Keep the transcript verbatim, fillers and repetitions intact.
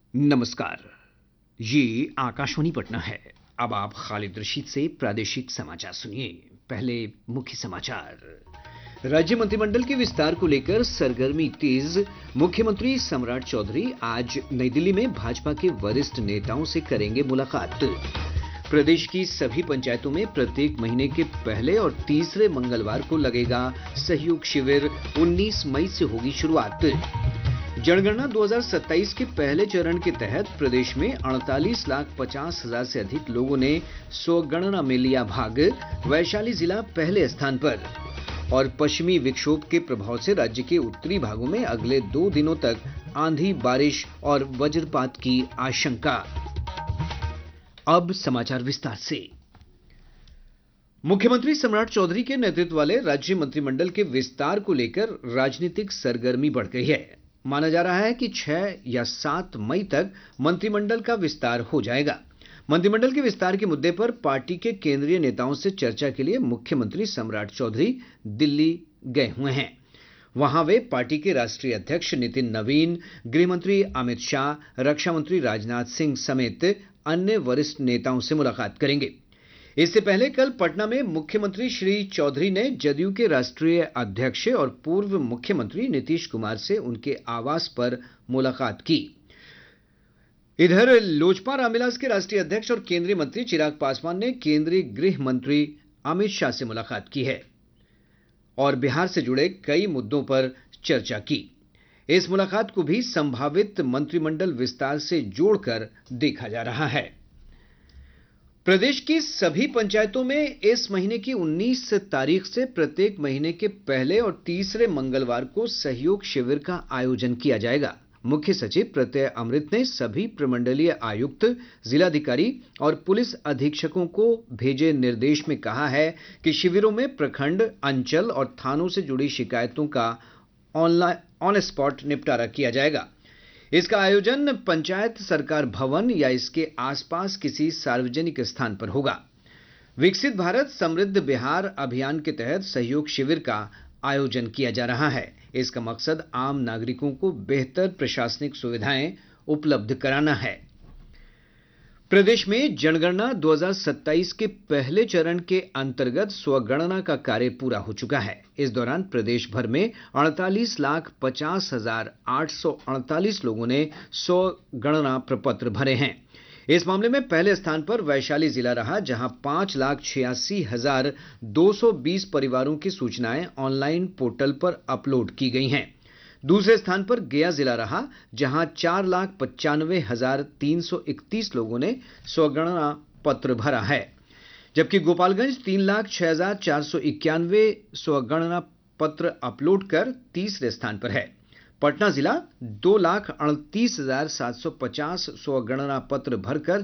नमस्कार। ये आकाशवाणी पटना है। अब आप खालिद रशीद से प्रादेशिक समाचार सुनिए। पहले मुख्य समाचार। राज्य मंत्रिमंडल के विस्तार को लेकर सरगर्मी तेज। मुख्यमंत्री सम्राट चौधरी आज नई दिल्ली में भाजपा के वरिष्ठ नेताओं से करेंगे मुलाकात। प्रदेश की सभी पंचायतों में प्रत्येक महीने के पहले और तीसरे मंगलवार को लगेगा सहयोग शिविर। उन्नीस मई से होगी शुरुआत। जनगणना दो हज़ार सत्ताईस के पहले चरण के तहत प्रदेश में अड़तालीस लाख पचास हजार से अधिक लोगों ने स्वगणना में लिया भाग। वैशाली जिला पहले स्थान पर। और पश्चिमी विक्षोभ के प्रभाव से राज्य के उत्तरी भागों में अगले दो दिनों तक आंधी, बारिश और वज्रपात की आशंका। अब समाचार विस्तार से। मुख्यमंत्री सम्राट चौधरी के नेतृत्व वाले राज्य मंत्रिमंडल के विस्तार को लेकर राजनीतिक सरगर्मी बढ़ गई है। माना जा रहा है कि छह या सात मई तक मंत्रिमंडल का विस्तार हो जाएगा। मंत्रिमंडल के विस्तार के मुद्दे पर पार्टी के केंद्रीय नेताओं से चर्चा के लिए मुख्यमंत्री सम्राट चौधरी दिल्ली गए हुए हैं। वहां वे पार्टी के राष्ट्रीय अध्यक्ष नितिन नवीन, गृह मंत्री अमित शाह, रक्षा मंत्री राजनाथ सिंह समेत अन्य वरिष्ठ नेताओं से मुलाकात करेंगे। इससे पहले कल पटना में मुख्यमंत्री श्री चौधरी ने जदयू के राष्ट्रीय अध्यक्ष और पूर्व मुख्यमंत्री नीतीश कुमार से उनके आवास पर मुलाकात की। इधर लोजपा रामविलास के राष्ट्रीय अध्यक्ष और केंद्रीय मंत्री चिराग पासवान ने केंद्रीय गृह मंत्री अमित शाह से मुलाकात की है और बिहार से जुड़े कई मुद्दों पर चर्चा की। इस मुलाकात को भी संभावित मंत्रिमंडल विस्तार से जोड़कर देखा जा रहा है। प्रदेश की सभी पंचायतों में इस महीने की उन्नीस तारीख से प्रत्येक महीने के पहले और तीसरे मंगलवार को सहयोग शिविर का आयोजन किया जाएगा। मुख्य सचिव प्रत्यय अमृत ने सभी प्रमंडलीय आयुक्त, जिलाधिकारी और पुलिस अधीक्षकों को भेजे निर्देश में कहा है कि शिविरों में प्रखंड, अंचल और थानों से जुड़ी शिकायतों का ऑनलाइन ऑन स्पॉट निपटारा किया जाएगा। इसका आयोजन पंचायत सरकार भवन या इसके आसपास किसी सार्वजनिक स्थान पर होगा। विकसित भारत समृद्ध बिहार अभियान के तहत सहयोग शिविर का आयोजन किया जा रहा है। इसका मकसद आम नागरिकों को बेहतर प्रशासनिक सुविधाएं उपलब्ध कराना है। प्रदेश में जनगणना दो हज़ार सत्ताईस के पहले चरण के अंतर्गत स्वगणना का कार्य पूरा हो चुका है। इस दौरान प्रदेश भर में अड़तालीस लाख पचास हजार आठ सौ अड़तालीस लोगों ने स्वगणना प्रपत्र भरे हैं। इस मामले में पहले स्थान पर वैशाली जिला रहा, जहां पांच लाख छियासी हजार दो सौ बीस परिवारों की सूचनाएं ऑनलाइन पोर्टल पर अपलोड की गई हैं। दूसरे स्थान पर गया जिला रहा, जहां चार लाख पचानवे हजार तीन सौ इकतीस लोगों ने स्वगणना पत्र भरा है, जबकि गोपालगंज तीन लाख छह हजार चार सौ इक्यानवे स्वगणना पत्र अपलोड कर तीसरे स्थान पर है। पटना जिला दो लाख अड़तीस हजार सात सौ पचास स्वगणना पत्र भरकर